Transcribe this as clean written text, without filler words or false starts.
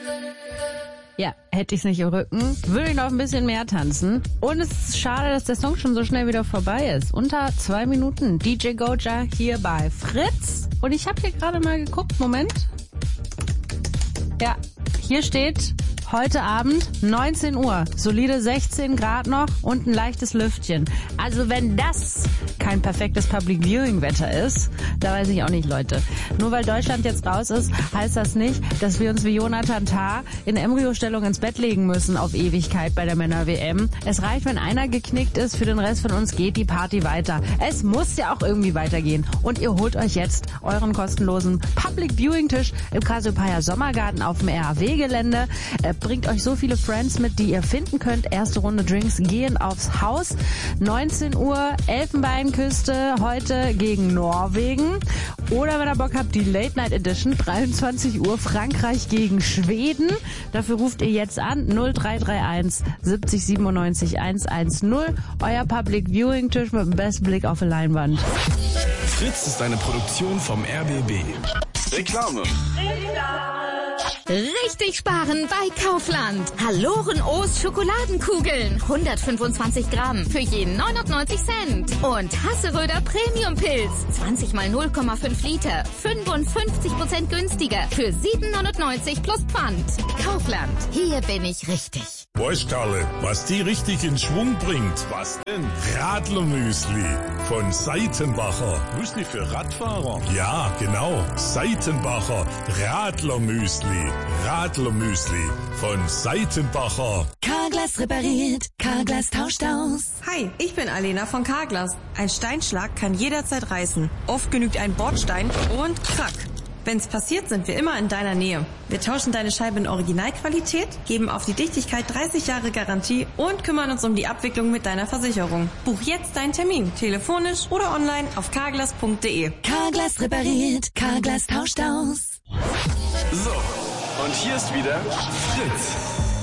Ja, hätte ich es nicht im Rücken, würde ich noch ein bisschen mehr tanzen. Und es ist schade, dass der Song schon so schnell wieder vorbei ist. Unter 2 Minuten. DJ Goja hier bei Fritz. Und ich habe hier gerade mal geguckt. Moment. Ja, hier steht heute Abend 19 Uhr. Solide 16 Grad noch und ein leichtes Lüftchen. Also wenn das kein perfektes Public Viewing Wetter ist, da weiß ich auch nicht, Leute. Nur weil Deutschland jetzt raus ist, heißt das nicht, dass wir uns wie Jonathan Tah in Embryostellung ins Bett legen müssen auf Ewigkeit bei der Männer-WM. Es reicht, wenn einer geknickt ist, für den Rest von uns geht die Party weiter. Es muss ja auch irgendwie weitergehen. Und ihr holt euch jetzt euren kostenlosen Public Viewing Tisch im Cassiopeia Sommergarten auf dem RAW-Gelände. Bringt euch so viele Friends mit, die ihr finden könnt. Erste Runde Drinks gehen aufs Haus. 19 Uhr Elfenbeinküste heute gegen Norwegen. Oder wenn ihr Bock habt, die Late Night Edition, 23 Uhr Frankreich gegen Schweden. Dafür ruft ihr jetzt an 0331 70 97 110. Euer Public Viewing Tisch mit dem besten Blick auf die Leinwand. Fritz ist eine Produktion vom RBB. Reklame. Richtig sparen bei Kaufland. Haloren O's Schokoladenkugeln. 125 Gramm für jeden 99 Cent. Und Hasseröder Premium Pilz. 20 mal 0,5 Liter. 55% günstiger. Für 7,99 plus Pfand. Kaufland. Hier bin ich richtig. Weißt Karle, was die richtig in Schwung bringt? Was denn? Radlermüsli von Seitenbacher. Müsli für Radfahrer? Ja, genau. Seitenbacher Radlermüsli. Radlermüsli von Seitenbacher. Carglass repariert, Carglass tauscht aus. Hi, ich bin Alena von Carglass. Ein Steinschlag kann jederzeit reißen. Oft genügt ein Bordstein und krack. Wenn's passiert, sind wir immer in deiner Nähe. Wir tauschen deine Scheibe in Originalqualität, geben auf die Dichtigkeit 30 Jahre Garantie und kümmern uns um die Abwicklung mit deiner Versicherung. Buch jetzt deinen Termin, telefonisch oder online auf carglass.de. Carglass repariert, Carglass tauscht aus. So, und hier ist wieder Fritz.